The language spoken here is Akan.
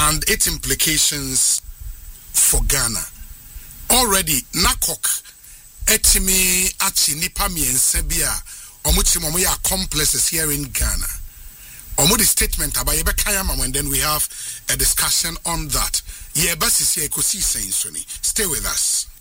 and its implications for Ghana. Already, NACOC, etimi achi nipa miense bia, omuchi are complexes here in Ghana. Omudi statement about Yebekayama, and then we have a discussion on that. Stay with us.